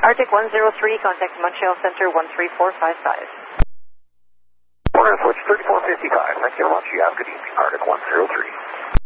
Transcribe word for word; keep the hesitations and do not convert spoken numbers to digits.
Arctic one zero three, contact Montreal Center one three four five five. We're going to switch thirty-four fifty-five. Thank you very much. You have a good evening, Arctic one zero three.